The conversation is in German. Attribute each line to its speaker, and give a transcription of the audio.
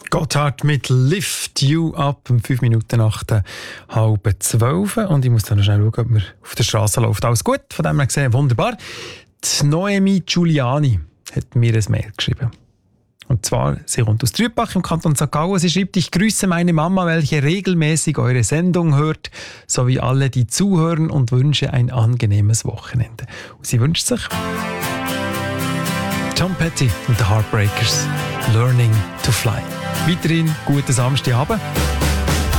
Speaker 1: Gotthard mit Lift You Up, 5 Minuten nach der 11:30. Und ich muss dann noch schnell schauen, ob man auf der Straße läuft. Alles gut, von dem her gesehen, wunderbar. Die Noemi Giuliani hat mir ein Mail geschrieben. Und zwar, sie kommt aus Trübach im Kanton St. Gallen. Sie schreibt: Ich grüße meine Mama, welche regelmäßig eure Sendung hört, sowie alle, die zuhören, und wünsche ein angenehmes Wochenende. Und sie wünscht sich Tom Petty und The Heartbreakers, Learning to Fly. Weiterhin guten Samstagabend.